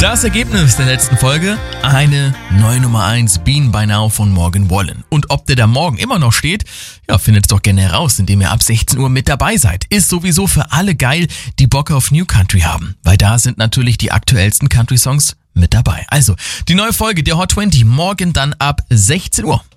Das Ergebnis der letzten Folge: eine neue Nummer 1, Bean by Now von Morgan Wallen. Und ob der da morgen immer noch steht, ja, findet es doch gerne heraus, indem ihr ab 16 Uhr mit dabei seid. Ist sowieso für alle geil, die Bock auf New Country haben, weil da sind natürlich die aktuellsten Country-Songs mit dabei. Also, die neue Folge der Hot 20 morgen dann ab 16 Uhr.